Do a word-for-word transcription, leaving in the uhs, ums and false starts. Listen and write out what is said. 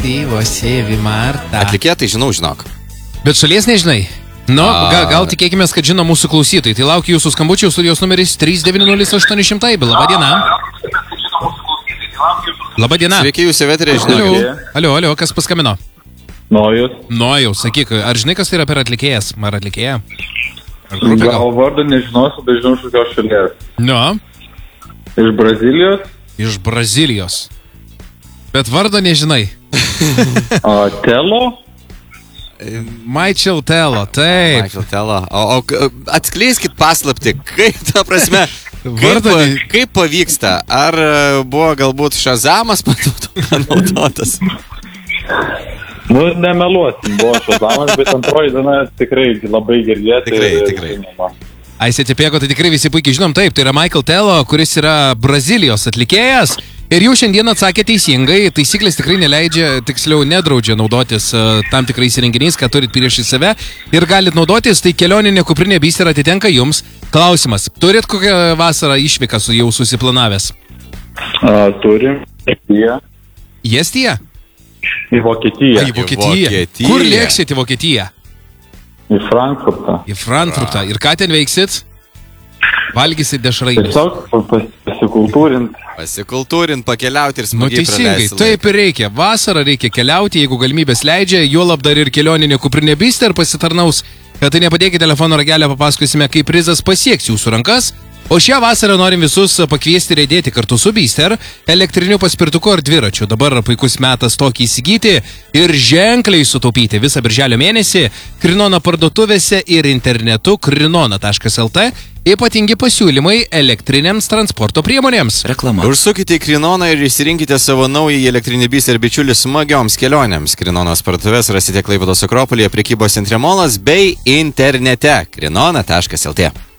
Si, Vosevi, Marta. Atlikėja tai žinau, žinok. Bet šalies nežinai? Nu, gal, gal tikėkime, kad žino mūsų klausytojai. Tai laukiu jūsų skambučių, studijos numeris trys devyni nulis aštuoni šimtai. Labą dieną. Labą dieną. Sveiki, jūs eveterė, žinau. Alio, alio, alio, kas paskambino? Nojus. Nojus, sakyk, ar žinai, kas tai yra per atlikėjas? Ar atlikėja? Ar grupė, gal? Gal vardą nežinosiu, bet žinau šiokios šalies. Nu. Iš Brazilijos? Iš Brazilijos. Bet vardą nežinai. A, Telo? Michael Telo, taip. Michael Telo. O, o atskleiskit paslaptį, kaip, ta prasme, kaip, kaip pavyksta? Ar buvo galbūt Shazamas panaudotas? Nu, nemeluosim, buvo Shazamas, bet antroji diena tikrai labai girdėti. Tikrai, tikrai. A, jis atipėko, tai tikrai visi puikiai žinom, taip, tai yra Michael Telo, kuris yra Brazilijos atlikėjas. Ir jau šiandien atsakė teisingai, taisyklės tikrai neleidžia, tiksliau nedraudžia naudotis uh, tam tikrais įrenginiais, ką turit priešai save ir galit naudotis, tai kelioninė kuprinė Bister atitenka jums. Klausimas, turit kokią vasarą išvyką su jau susiplanavęs? Uh, turim. Estiją. Į Estiją? Į Vokietiją. A, į Vokietiją. Vokietiją. Kur lėksit į Vokietiją? Į Frankfurtą. Į Frankfurtą. Ir ką ten veiksit? Valgysit dešrainius. Tiesiog pasikultūrint. Pasikultūrint, pakeliauti ir smagiai praleisti. Nu teisingai, taip ir reikia. Vasarą reikia keliauti, jeigu galimybės leidžia, juolab dar ir kelioninė kuprinė Bister pasitarnaus. Kad tai nepadėkite telefono ragelę, papasakosime, kaip prizas pasieks jūsų rankas. O šią vasarą norim visus pakviesti riedėti kartu su Bister, elektriniu paspirtuku ar dviračiu. Dabar puikus metas tokį įsigyti ir ženkliai sutaupyti visą birželio mėnesį Krinona parduotuvėse ir internetu krinona taškas lt. Ypatingi pasiūlymai elektriniams transporto priemonėms. Reklama. Užsukite į Krinoną ir išsirinkite savo naują elektrinį Bister bičiulį smagioms kelionėms. Krinonos parduotuvės rasite Klaipėdos Akropolyje, prekybos centre Molas bei internete krinona taškas lt.